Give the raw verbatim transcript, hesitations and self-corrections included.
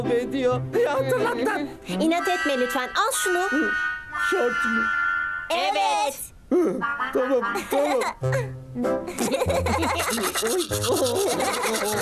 ediyor. Ya hatırlattın. İnat etme lütfen. Al şunu. Şort mu? Evet. Tamam, tamam. Oy, oh, oh, oh.